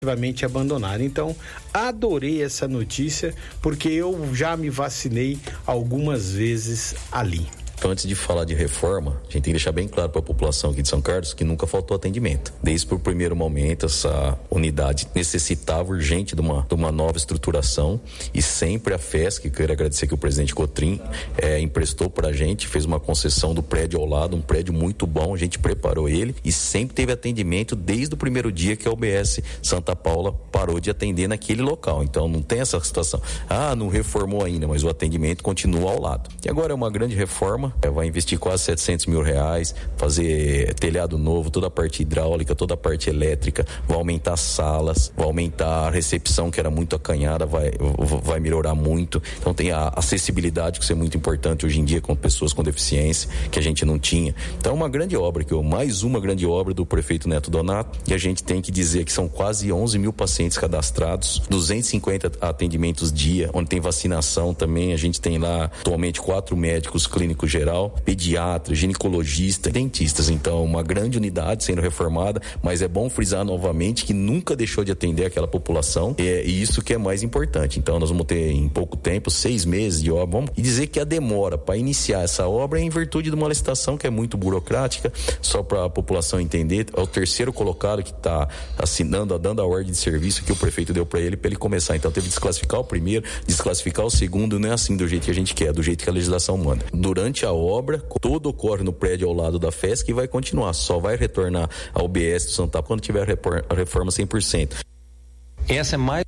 abandonado. Então, adorei essa notícia, porque eu já me vacinei algumas vezes ali. Então, antes de falar de reforma, a gente tem que deixar bem claro para a população aqui de São Carlos que nunca faltou atendimento. Desde o primeiro momento, essa unidade necessitava urgente de uma nova estruturação, e sempre a FESC, quero agradecer que o presidente Cotrim emprestou para a gente, fez uma concessão do prédio ao lado, um prédio muito bom, a gente preparou ele e sempre teve atendimento desde o primeiro dia que a UBS Santa Paula parou de atender naquele local. Então, não tem essa situação, não reformou ainda, mas o atendimento continua ao lado. E agora é uma grande reforma, vai investir quase R$700 mil, fazer telhado novo, toda a parte hidráulica, toda a parte elétrica, vai aumentar salas, vai aumentar a recepção, que era muito acanhada, vai melhorar muito. Então tem a acessibilidade, que é muito importante hoje em dia com pessoas com deficiência, que a gente não tinha. Então uma grande obra, mais uma grande obra do prefeito Neto Donato, e a gente tem que dizer que são quase 11 mil pacientes cadastrados, 250 atendimentos dia, onde tem vacinação também. A gente tem lá atualmente 4 médicos clínicos geral, pediatra, ginecologista, dentistas. Então, uma grande unidade sendo reformada, mas é bom frisar novamente que nunca deixou de atender aquela população, e isso que é mais importante. Então, nós vamos ter em pouco tempo, 6 meses de obra, e dizer que a demora para iniciar essa obra é em virtude de uma licitação que é muito burocrática, só para a população entender. É o terceiro colocado que está assinando, dando a ordem de serviço que o prefeito deu para ele começar. Então, teve que desclassificar o primeiro, desclassificar o segundo, não é assim do jeito que a gente quer, do jeito que a legislação manda. Durante a obra, tudo ocorre no prédio ao lado da FESC e vai continuar, só vai retornar ao UBS do Santa Paula quando tiver a reforma 100%. Essa é mais...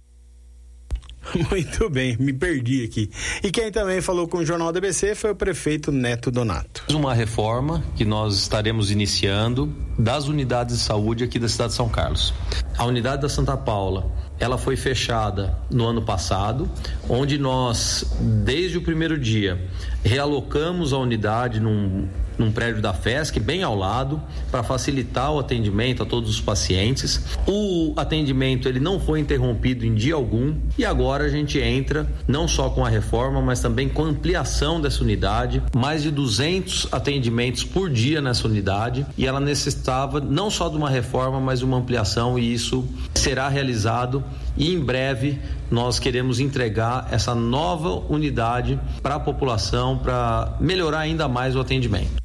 Muito bem, me perdi aqui. E quem também falou com o Jornal DBC foi o prefeito Neto Donato. Uma reforma que nós estaremos iniciando das unidades de saúde aqui da cidade de São Carlos. A unidade da Santa Paula, ela foi fechada no ano passado, onde nós, desde o primeiro dia, realocamos a unidade num prédio da FESC, bem ao lado, para facilitar o atendimento a todos os pacientes. O atendimento ele não foi interrompido em dia algum, e agora a gente entra não só com a reforma, mas também com a ampliação dessa unidade, mais de 200 atendimentos por dia nessa unidade, e ela necessitava não só de uma reforma, mas de uma ampliação, e isso será realizado, e em breve nós queremos entregar essa nova unidade para a população, para melhorar ainda mais o atendimento.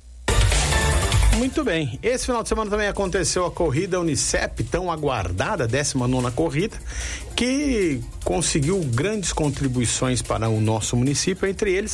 Muito bem, esse final de semana também aconteceu a corrida Unicep, tão aguardada, 19ª corrida, que conseguiu grandes contribuições para o nosso município, entre eles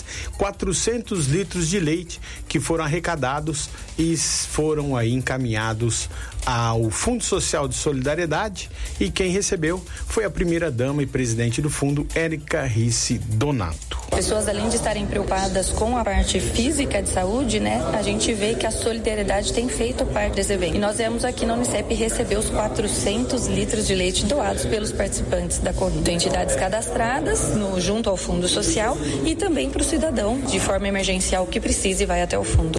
400 litros de leite que foram arrecadados e foram aí encaminhados ao Fundo Social de Solidariedade, e quem recebeu foi a primeira-dama e presidente do fundo, Érica Risse Donato. Pessoas, além de estarem preocupadas com a parte física de saúde, a gente vê que a solidariedade tem feito parte desse evento. E nós viemos aqui na Unicep receber os 400 litros de leite doados pelos participantes da corrida. Entidades cadastradas junto ao Fundo Social, e também para o cidadão, de forma emergencial, que precise, vai até o fundo.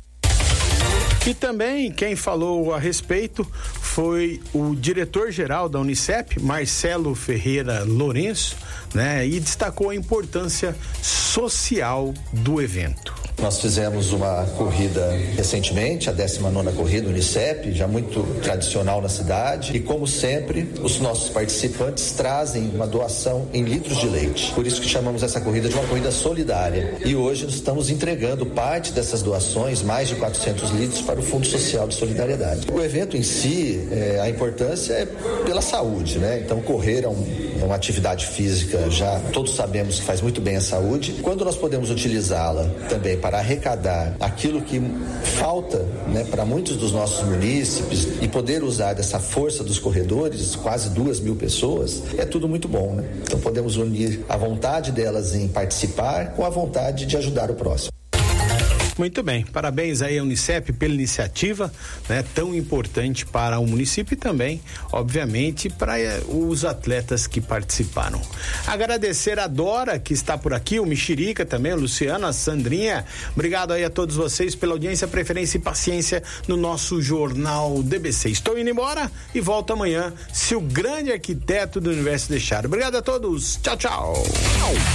E também quem falou a respeito foi o diretor-geral da Unicep, Marcelo Ferreira Lourenço, e destacou a importância social do evento. Nós fizemos uma corrida recentemente, a 19ª corrida Unicep, já muito tradicional na cidade, e como sempre, os nossos participantes trazem uma doação em litros de leite. Por isso que chamamos essa corrida de uma corrida solidária. E hoje nós estamos entregando parte dessas doações, mais de 400 litros, para o Fundo Social de Solidariedade. O evento em si, a importância é pela saúde, Então correr é uma atividade física, já todos sabemos que faz muito bem à saúde. Quando nós podemos utilizá-la também para arrecadar aquilo que falta, para muitos dos nossos munícipes, e poder usar dessa força dos corredores, quase 2.000 pessoas, é tudo muito bom, Então podemos unir a vontade delas em participar com a vontade de ajudar o próximo. Muito bem, parabéns aí à Unicep pela iniciativa, tão importante para o município e também, obviamente, para os atletas que participaram. Agradecer a Dora, que está por aqui, o Mexerica também, o Luciano, a Sandrinha. Obrigado aí a todos vocês pela audiência, preferência e paciência no nosso Jornal DBC. Estou indo embora e volto amanhã, se o grande arquiteto do universo deixar. Obrigado a todos, tchau, tchau.